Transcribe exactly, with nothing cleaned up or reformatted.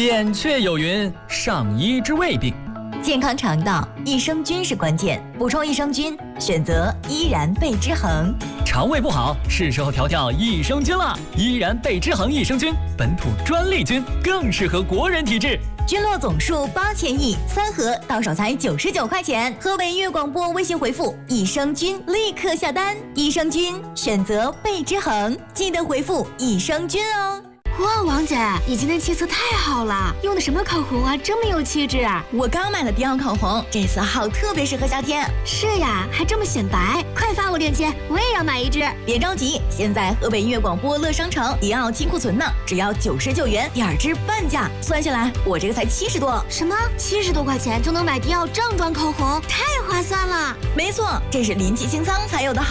扁鹊有云：上医之未病。 健康肠道，益生菌是关键。补充益生菌，选择依然贝之恒。 肠胃不好，是时候调调益生菌了。依然贝之恒益生菌，本土专利菌，更适合国人体质。 菌落总数八千亿，三盒到手才九十九块钱。河北音乐广播微信回复益生菌，立刻下单。益生菌选择贝之恒，记得回复益生菌哦。 哇，王姐，你今天气色太好了，用的什么口红啊，这么有气质？ 我刚买的迪奥口红，这色号特别适合夏天。 是呀，还这么显白，快发我链接，我也要买一支。 别着急，现在河北音乐广播乐商城迪奥金库存呢，只要九十九元，第二支半价，算下来我这个才七十多。 什么？七十多块钱就能买迪奥正装口红，太划算了。 没错，这是临期清仓才有的好。